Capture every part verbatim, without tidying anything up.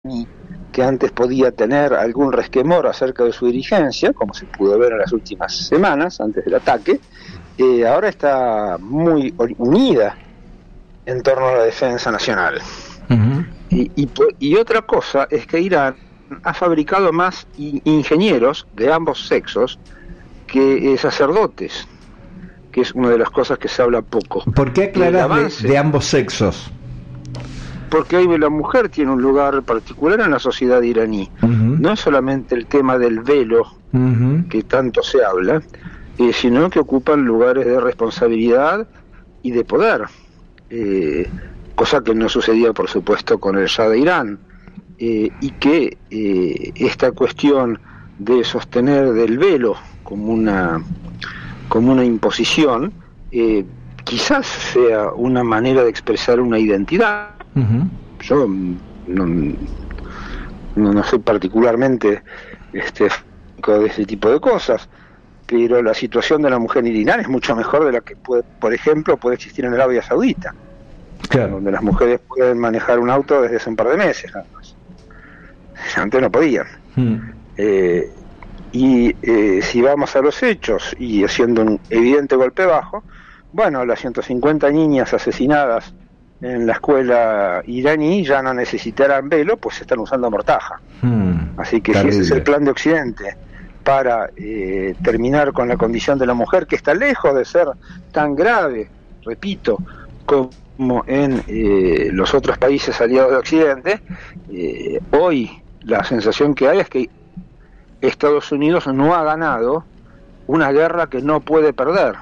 que antes podía tener algún resquemor acerca de su dirigencia, como se pudo ver en las últimas semanas, antes del ataque, eh, ahora está muy unida en torno a la defensa nacional. Uh-huh. Y, y, y otra cosa es que Irán ha fabricado más ingenieros de ambos sexos que eh, sacerdotes, que es una de las cosas que se habla poco. ¿Por qué aclaras de, de ambos sexos? Porque ahí la mujer tiene un lugar particular en la sociedad iraní. Uh-huh. No es solamente el tema del velo, uh-huh, que tanto se habla, eh, sino que ocupan lugares de responsabilidad y de poder, eh, cosa que no sucedía, por supuesto, con el Shah de Irán, eh, y que eh, esta cuestión de sostener del velo como una, como una imposición, eh, quizás sea una manera de expresar una identidad. Uh-huh. Yo no, no, no soy particularmente este, de ese tipo de cosas, pero la situación de la mujer en Irán es mucho mejor de la que, puede, por ejemplo, puede existir en Arabia Saudita, claro, donde las mujeres pueden manejar un auto desde hace un par de meses, nada más. Antes no podían. Uh-huh. Eh, y eh, si vamos a los hechos, y haciendo un evidente golpe bajo, bueno, las ciento cincuenta niñas asesinadas en la escuela iraní ya no necesitarán velo, pues están usando mortaja. Hmm, Así que terrible. Si ese es el plan de Occidente para eh, terminar con la condición de la mujer, que está lejos de ser tan grave, repito, como en eh, los otros países aliados de Occidente, eh, hoy la sensación que hay es que Estados Unidos no ha ganado una guerra que no puede perder.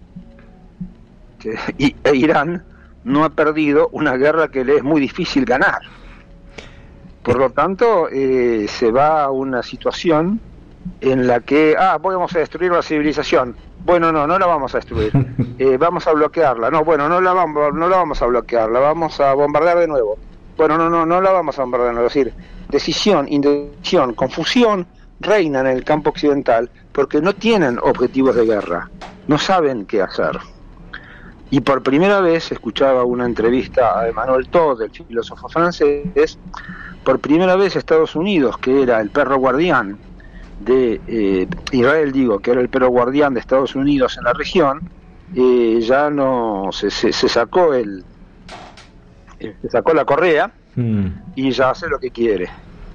Y e Irán no ha perdido una guerra que le es muy difícil ganar. Por lo tanto, eh, se va a una situación en la que, ah, vamos a destruir la civilización. Bueno, no, no la vamos a destruir. Eh, vamos a bloquearla. No, bueno, no la vamos, no la vamos a bloquear, la vamos a bombardear de nuevo. Bueno, no, no, no la vamos a bombardear de nuevo. Es decir, decisión, indecisión, confusión reina en el campo occidental porque no tienen objetivos de guerra, no saben qué hacer. Y por primera vez escuchaba una entrevista a Emmanuel Todd, el filósofo francés. Por primera vez Estados Unidos, que era el perro guardián de eh, Israel, digo, que era el perro guardián de Estados Unidos en la región, eh, ya no se, se, se sacó el eh, se sacó la correa mm. y ya hace lo que quiere.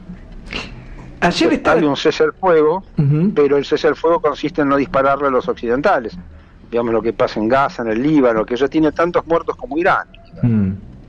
Ayer estaba... Hay un cese al fuego, uh-huh, pero el cese al fuego consiste en no dispararle a los occidentales. Digamos lo que pasa en Gaza, en el Líbano, que ya tiene tantos muertos como Irán. Mm.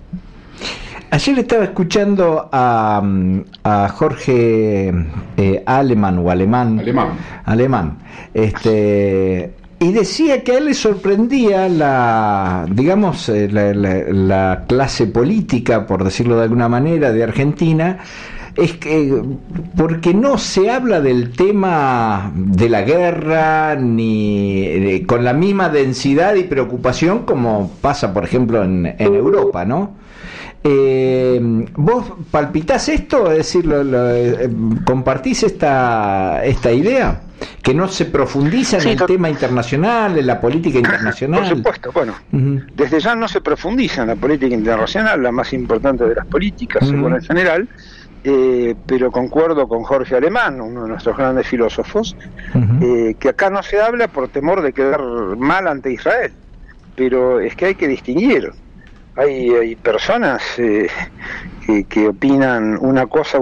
Ayer estaba escuchando a, a Jorge eh, Alemán o Alemán, Alemán, Alemán, este, y decía que a él le sorprendía la, digamos, la, la, la clase política, por decirlo de alguna manera, de Argentina. Es que porque no se habla del tema de la guerra ni eh, con la misma densidad y preocupación como pasa, por ejemplo, en, en Europa, ¿no? Eh, ¿Vos palpitás esto? Es decir, lo, lo, eh, ¿compartís esta esta idea? Que no se profundiza en sí, el to- tema internacional, en la política internacional. Por supuesto, bueno, uh-huh, desde ya no se profundiza en la política internacional, la más importante de las políticas, uh-huh, según el general. Eh, pero concuerdo con Jorge Alemán, uno de nuestros grandes filósofos, uh-huh, eh, que acá no se habla por temor de quedar mal ante Israel, pero es que hay que distinguir. Hay, hay personas eh, que, que opinan una cosa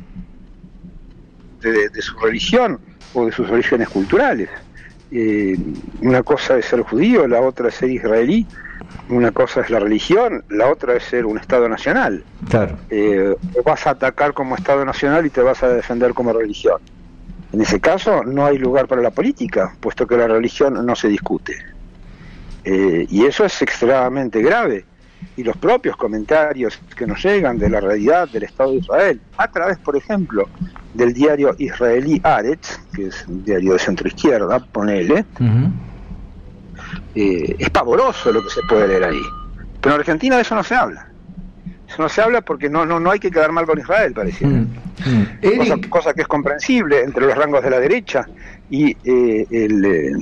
de, de su religión o de sus orígenes culturales. Eh, una cosa es ser judío, la otra es ser israelí. Una cosa es la religión, la otra es ser un Estado nacional. Claro. Eh, vas a atacar como Estado nacional y te vas a defender como religión. En ese caso no hay lugar para la política, puesto que la religión no se discute. Eh, y eso es extremadamente grave. Y los propios comentarios que nos llegan de la realidad del Estado de Israel, a través, por ejemplo, del diario israelí Haaretz, que es un diario de centro-izquierda, ponele, uh-huh, Eh, es pavoroso lo que se puede leer ahí. Pero en Argentina de eso no se habla. Eso no se habla porque no no no hay que quedar mal con Israel, pareciera. Mm, mm. Cosa, cosa que es comprensible entre los rangos de la derecha y eh, el eh,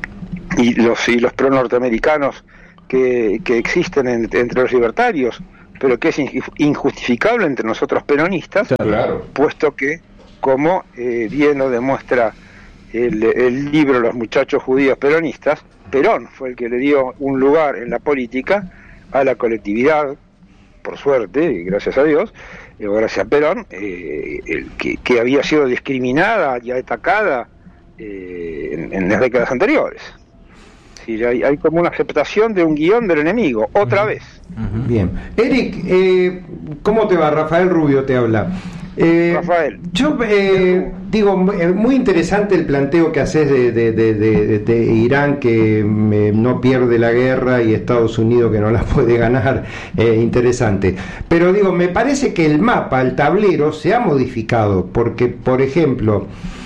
y los y los pro norteamericanos que, que existen en, entre los libertarios, pero que es injustificable entre nosotros peronistas, claro. puesto que, como eh, bien lo demuestra el, el libro Los muchachos judíos peronistas, Perón fue el que le dio un lugar en la política a la colectividad, por suerte, y gracias a Dios, eh, gracias a Perón, eh, el que, que había sido discriminada y atacada eh, en, en las décadas anteriores. Sí, hay, hay como una aceptación de un guión del enemigo, otra uh-huh. vez. Uh-huh. Bien. Eric, eh, ¿cómo te va? Rafael Rubio te habla. Eh, Rafael. Yo eh, digo, muy interesante el planteo que haces de, de, de, de, de Irán, que eh, no pierde la guerra, y Estados Unidos que no la puede ganar. Eh, interesante. Pero digo, me parece que el mapa, el tablero, se ha modificado, porque, por ejemplo,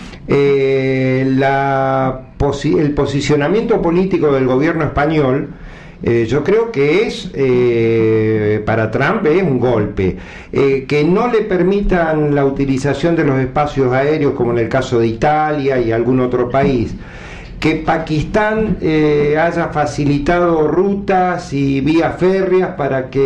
eh, la posi- el posicionamiento político del gobierno español, Eh, yo creo que es, eh, para Trump es un golpe. Eh, que no le permitan la utilización de los espacios aéreos, como en el caso de Italia y algún otro país. Que Pakistán eh, haya facilitado rutas y vías férreas para que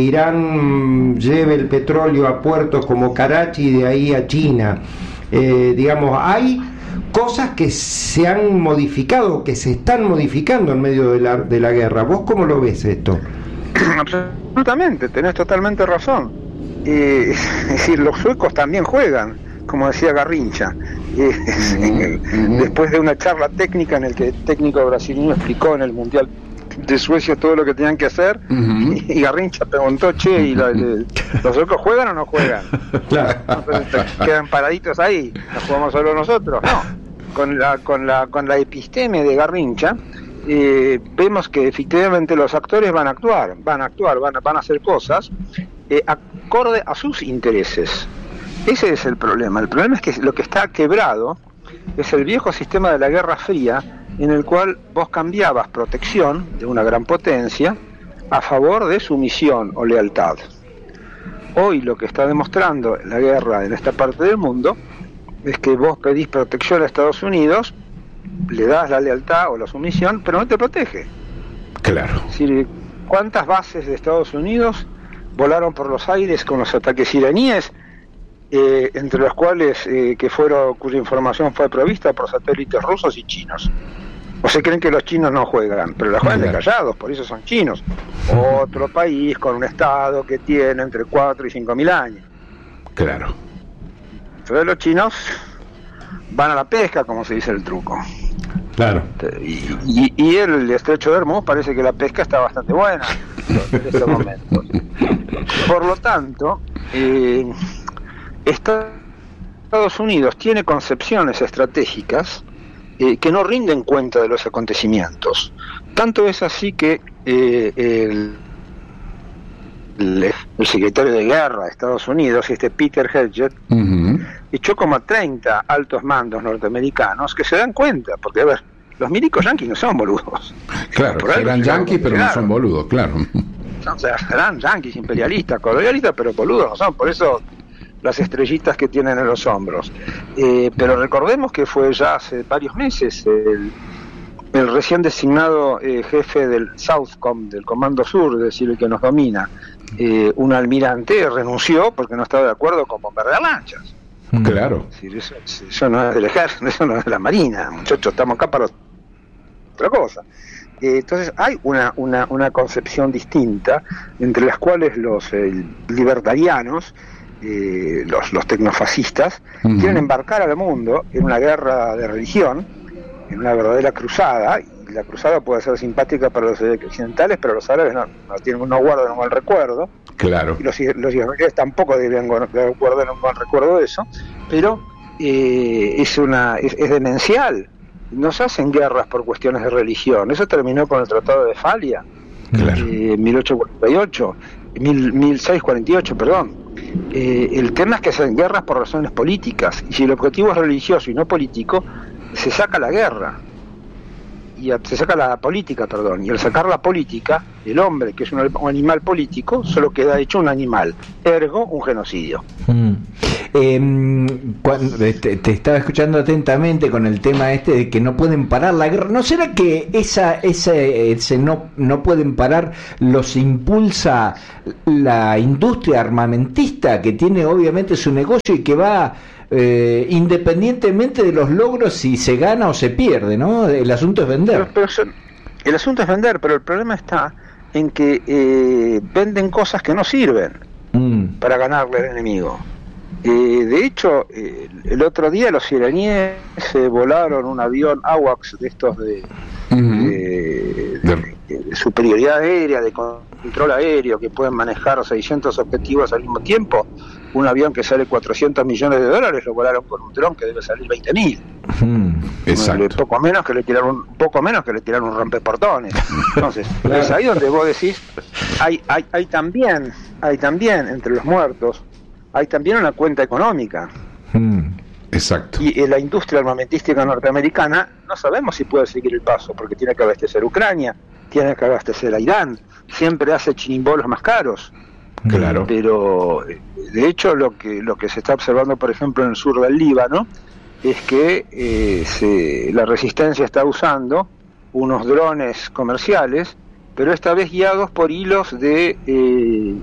Irán lleve el petróleo a puertos como Karachi y de ahí a China. Eh, digamos, hay cosas que se han modificado, que se están modificando en medio de la, de la guerra. ¿Vos cómo lo ves esto? Absolutamente, tenés totalmente razón. Eh, es decir, los suecos también juegan, como decía Garrincha. Eh, uh-huh. Después de una charla técnica en el que el técnico brasileño explicó en el Mundial de Suecia todo lo que tenían que hacer, uh-huh. y, y Garrincha preguntó, che, ¿y la, le, los suecos juegan o no juegan? Claro. Entonces, quedan paraditos ahí, ¿nos jugamos solo nosotros? No. Con la, con la, con la episteme de Garrincha, eh, vemos que efectivamente los actores van a actuar, van a actuar, van a, van a hacer cosas eh, acorde a sus intereses. Ese es el problema. El problema es que lo que está quebrado es el viejo sistema de la Guerra Fría, en el cual vos cambiabas protección de una gran potencia a favor de sumisión o lealtad. Hoy lo que está demostrando la guerra en esta parte del mundo es que vos pedís protección a Estados Unidos, le das la lealtad o la sumisión, pero no te protege. Claro. Es decir, ¿cuántas bases de Estados Unidos volaron por los aires con los ataques iraníes, eh, entre los cuales eh, que fueron cuya información fue provista por satélites rusos y chinos? ¿O se creen que los chinos no juegan? Pero la juegan de callados, por eso son chinos. Otro país con un estado que tiene entre cuatro y cinco mil años. Claro. Entonces los chinos van a la pesca, como se dice el truco. Claro. Y, y, y el estrecho de Hormuz parece que la pesca está bastante buena en estos momentos. Por lo tanto, eh, Estados Unidos tiene concepciones estratégicas eh, que no rinden cuenta de los acontecimientos. Tanto es así que eh, el El, el secretario de guerra de Estados Unidos, este Peter Hedgett, uh-huh. echó como a treinta altos mandos norteamericanos que se dan cuenta, porque a ver, los milicos yanquis no son boludos. Claro, serán yanquis pero no son boludos, claro. O sea, serán yanquis, imperialistas, colonialistas, pero boludos no son, por eso las estrellitas que tienen en los hombros. Eh, pero recordemos que fue ya hace varios meses el el recién designado eh, jefe del Southcom, del Comando Sur, es decir, el que nos domina, eh, un almirante, renunció porque no estaba de acuerdo con bombardear lanchas. Claro. Es decir, eso, eso no es del ejército, eso no es de la marina, muchachos, estamos acá para otra cosa. Eh, entonces hay una, una, una concepción distinta, entre las cuales los eh, libertarianos, eh, los, los tecnofascistas, uh-huh. quieren embarcar al mundo en una guerra de religión, en una verdadera cruzada, y la cruzada puede ser simpática para los occidentales, pero los árabes no, no tienen, no guardan un mal recuerdo. Claro. Y los, los israelíes tampoco deberían guardar un mal recuerdo de eso, pero eh, es una es, es demencial. No se hacen guerras por cuestiones de religión. Eso terminó con el Tratado de Westfalia, claro. eh, mil ochocientos cuarenta y ocho, mil seiscientos cuarenta y ocho, perdón. Eh, el tema es que se hacen guerras por razones políticas, y si el objetivo es religioso y no político, se saca la guerra y a, se saca la política, perdón, y al sacar la política, el hombre, que es un, un animal político, solo queda hecho un animal, ergo un genocidio. Mm. Eh, cuando te, te estaba escuchando atentamente con el tema este de que no pueden parar la guerra. ¿No será que esa ese, ese no no pueden parar los impulsa la industria armamentista, que tiene obviamente su negocio y que va eh, independientemente de los logros, si se gana o se pierde, ¿no? El asunto es vender. Pero, pero, el asunto es vender, pero el problema está en que eh, venden cosas que no sirven mm. para ganarle al enemigo. Eh, de hecho, eh, el otro día los iraníes eh, volaron un avión AWACS de estos de, uh-huh. de, de, de superioridad aérea, de control aéreo, que pueden manejar seiscientos objetivos al mismo tiempo. Un avión que sale cuatrocientos millones de dólares lo volaron con un dron que debe salir veinte mil. Uh-huh. Exacto. Poco menos que le tiraron un poco menos que le tiraron un rompeportones. Entonces, claro. Es ahí donde vos decís, hay hay hay también hay también entre los muertos hay también una cuenta económica. Mm, exacto. Y eh, la industria armamentística norteamericana no sabemos si puede seguir el paso, porque tiene que abastecer Ucrania, tiene que abastecer a Irán, siempre hace chirimbolos más caros. Claro. Pero de hecho lo que lo que se está observando, por ejemplo, en el sur del Líbano, es que eh, se, la resistencia está usando unos drones comerciales, pero esta vez guiados por hilos de eh,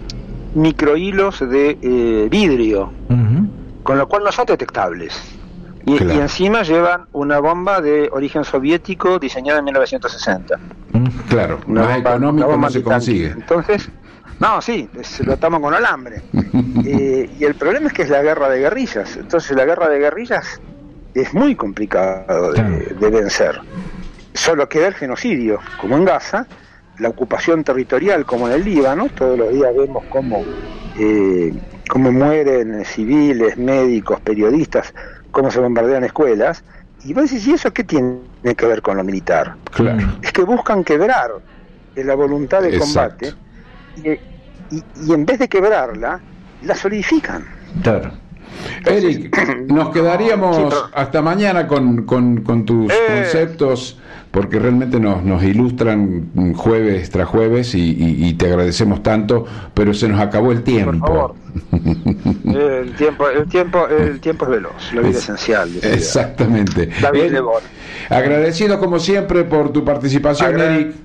microhilos de eh, vidrio, uh-huh. con lo cual no son detectables. Y, claro. y encima llevan una bomba de origen soviético diseñada en mil novecientos sesenta. Claro, una más bomba, económico bomba no se consigue. Entonces, no, sí, es, lo estamos con alambre. eh, y el problema es que es la guerra de guerrillas. Entonces la guerra de guerrillas es muy complicado de, claro. de vencer. Solo queda el genocidio, como en Gaza, la ocupación territorial como en el Líbano. Todos los días vemos cómo, eh, cómo mueren civiles, médicos, periodistas, cómo se bombardean escuelas, y vos decís, ¿y eso qué tiene que ver con lo militar? Claro. Es que buscan quebrar la voluntad de Exacto. combate, y, y, y en vez de quebrarla, la solidifican. Claro. Eric, nos quedaríamos sí, pero... hasta mañana con, con, con tus eh... conceptos, porque realmente nos, nos ilustran jueves tras jueves y, y, y te agradecemos tanto, pero se nos acabó el tiempo. Por favor. el tiempo, el tiempo, el tiempo es veloz, la vida es esencial. Exactamente. David Lebón. Agradecido como siempre por tu participación, Agra- Eric.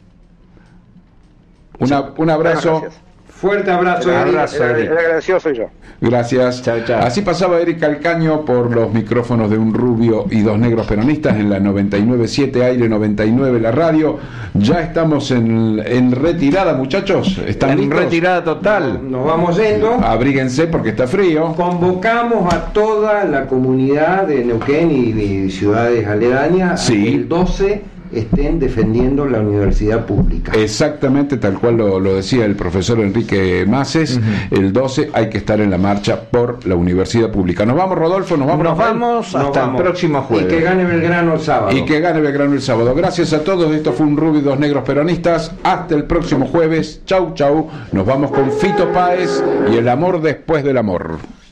Una, sí. Un abrazo. Fuerte abrazo, el, abrazo el, el, el agradecido soy yo. Gracias. Chao, chao. Así pasaba Eric Calcaño por los micrófonos de un rubio y dos negros peronistas en la noventa y nueve punto siete, aire noventa y nueve la radio. Ya estamos en, en retirada, muchachos. ¿Están en listos? Retirada total. Nos vamos yendo. Abríguense porque está frío. Convocamos a toda la comunidad de Neuquén y, y ciudades aledañas sí. el doce estén defendiendo la universidad pública. Exactamente, tal cual lo, lo decía el profesor Enrique Maces, uh-huh. el doce hay que estar en la marcha por la universidad pública. Nos vamos, Rodolfo, nos vamos. Nos vamos hasta nos vamos. El próximo jueves. Y que gane Belgrano el sábado. Y que gane Belgrano el sábado. Gracias a todos, esto fue un Rubio y dos negros peronistas. Hasta el próximo jueves. Chau, chau. Nos vamos con Fito Páez y el amor después del amor.